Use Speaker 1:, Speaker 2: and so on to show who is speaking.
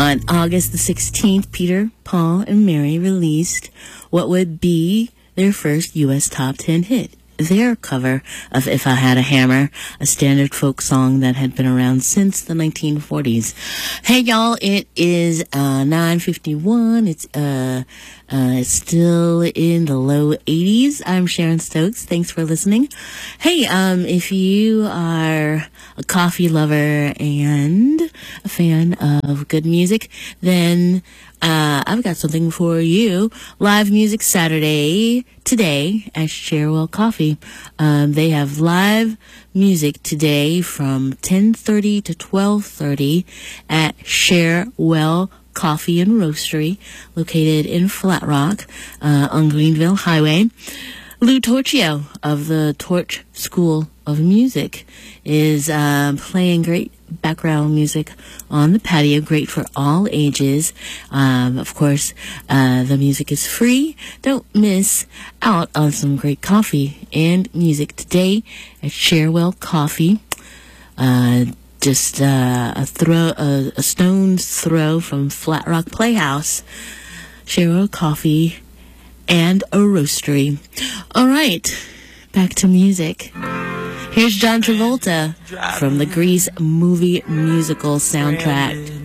Speaker 1: On August the 16th, Peter, Paul, and Mary released what would be their first U.S. top 10 hit. Their cover of If I Had a Hammer, a standard folk song that had been around since the 1940s. Hey y'all, it is 9:51. It's still in the low 80s. I'm Sharon Stokes. Thanks for listening. Hey, if you are a coffee lover and a fan of good music, then I've got something for you. Live Music Saturday today at Cherwell Coffee. They have live music today from 10:30 to 12:30 at Cherwell Coffee and Roastery, located in Flat Rock on Greenville Highway. Lou Torchio of the Torch School of Music is playing great background music on the patio, great for all ages. Of course, the music is free. Don't miss out on some great coffee and music today at Cherwell Coffee. Just a stone's throw from Flat Rock Playhouse. Cherwell Coffee and a Roastery. All right, back to music. Here's John Travolta from the Grease movie musical soundtrack.